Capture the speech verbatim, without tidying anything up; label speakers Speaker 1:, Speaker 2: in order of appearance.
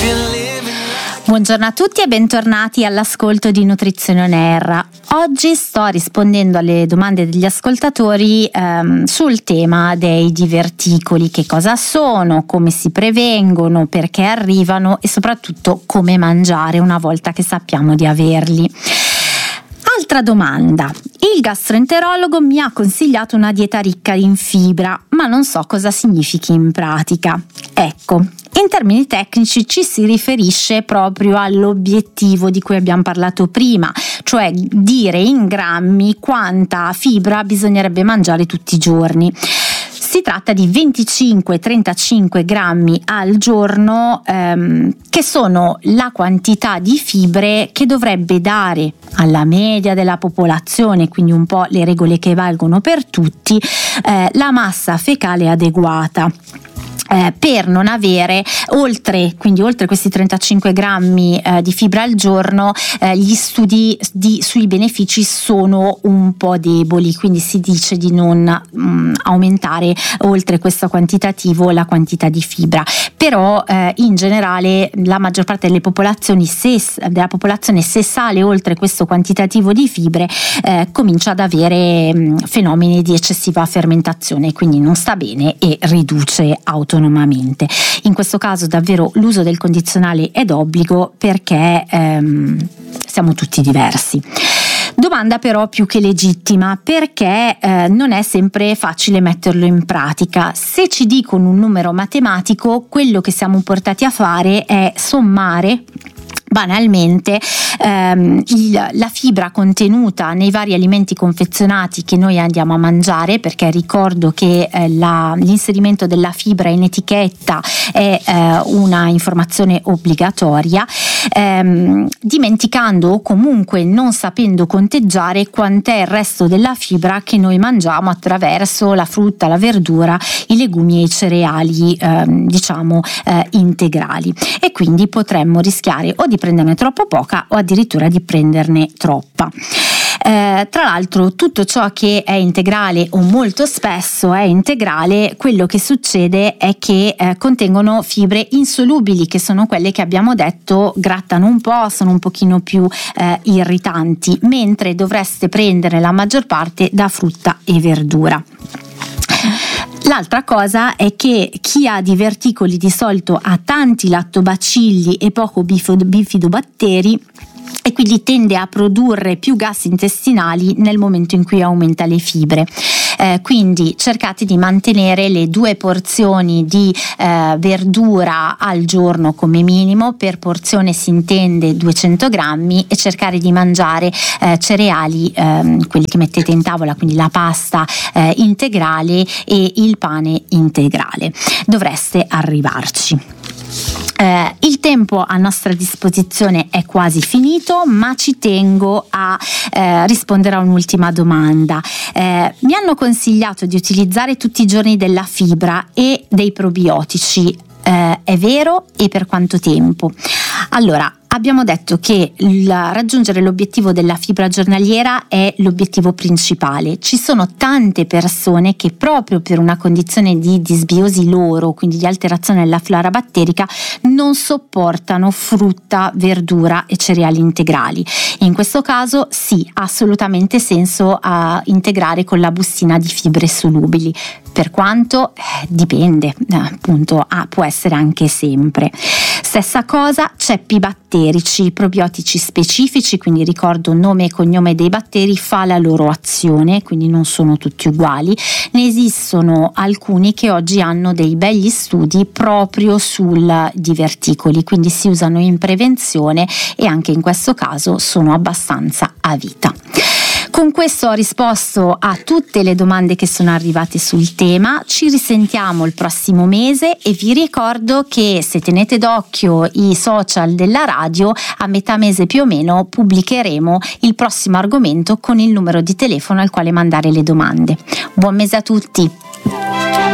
Speaker 1: Buongiorno a tutti e bentornati all'ascolto di Nutrizione On Air. Oggi sto rispondendo alle domande degli ascoltatori ehm, sul tema dei diverticoli, che cosa sono, come si prevengono, perché arrivano e soprattutto come mangiare una volta che sappiamo di averli. Altra domanda: il gastroenterologo mi ha consigliato una dieta ricca in fibra, ma non so cosa significhi in pratica. Ecco, in termini tecnici ci si riferisce proprio all'obiettivo di cui abbiamo parlato prima, cioè dire in grammi quanta fibra bisognerebbe mangiare tutti i giorni. Si tratta di venticinque trentacinque grammi al giorno, ehm, che sono la quantità di fibre che dovrebbe dare alla media della popolazione, quindi un po' le regole che valgono per tutti, eh, la massa fecale adeguata. Eh, per non avere oltre, quindi oltre questi trentacinque grammi eh, di fibra al giorno, eh, gli studi di, sui benefici sono un po' deboli, quindi si dice di non mh, aumentare oltre questo quantitativo la quantità di fibra. Però eh, in generale la maggior parte delle popolazioni, se, della popolazione se sale oltre questo quantitativo di fibre, eh, comincia ad avere mh, fenomeni di eccessiva fermentazione, quindi non sta bene e riduce autonomamente. In questo caso davvero l'uso del condizionale è d'obbligo, perché ehm, siamo tutti diversi. Domanda però più che legittima, perché eh, non è sempre facile metterlo in pratica. Se ci dicono un numero matematico, quello che siamo portati a fare è sommare banalmente ehm, il, la fibra contenuta nei vari alimenti confezionati che noi andiamo a mangiare, perché ricordo che eh, la, l'inserimento della fibra in etichetta è eh, una informazione obbligatoria, ehm, dimenticando o comunque non sapendo conteggiare quant'è il resto della fibra che noi mangiamo attraverso la frutta, la verdura, i legumi e i cereali ehm, diciamo eh, integrali, e quindi potremmo rischiare o di prenderne troppo poca o addirittura di prenderne troppa. Eh, tra l'altro tutto ciò che è integrale o molto spesso è integrale, quello che succede è che eh, contengono fibre insolubili, che sono quelle che abbiamo detto grattano un po', sono un pochino più eh, irritanti, mentre dovreste prendere la maggior parte da frutta e verdura. L'altra cosa è che chi ha diverticoli di solito ha tanti lattobacilli e poco bifidobatteri, e quindi tende a produrre più gas intestinali nel momento in cui aumenta le fibre. Eh, quindi cercate di mantenere le due porzioni di eh, verdura al giorno come minimo, per porzione si intende duecento grammi, e cercare di mangiare eh, cereali, ehm, quelli che mettete in tavola, quindi la pasta eh, integrale e il pane integrale. Dovreste arrivarci. Eh, il tempo a nostra disposizione è quasi finito, ma ci tengo a eh, rispondere a un'ultima domanda. Eh, mi hanno consigliato di utilizzare tutti i giorni della fibra e dei probiotici. Eh, è vero? E per quanto tempo? Allora, abbiamo detto che il raggiungere l'obiettivo della fibra giornaliera è l'obiettivo principale. Ci sono tante persone che proprio per una condizione di disbiosi loro, quindi di alterazione della flora batterica, non sopportano frutta, verdura e cereali integrali. In questo caso sì, ha assolutamente senso a integrare con la bustina di fibre solubili. Per quanto? Eh, dipende, eh, appunto, ah, può essere anche sempre. Stessa cosa, ceppi batterici, probiotici specifici, quindi ricordo nome e cognome dei batteri, fa la loro azione, quindi non sono tutti uguali. Ne esistono alcuni che oggi hanno dei begli studi proprio sul diverticoli, quindi si usano in prevenzione e anche in questo caso sono abbastanza a vita. Con questo ho risposto a tutte le domande che sono arrivate sul tema. Ci risentiamo il prossimo mese e vi ricordo che se tenete d'occhio i social della radio, a metà mese più o meno pubblicheremo il prossimo argomento con il numero di telefono al quale mandare le domande. Buon mese a tutti!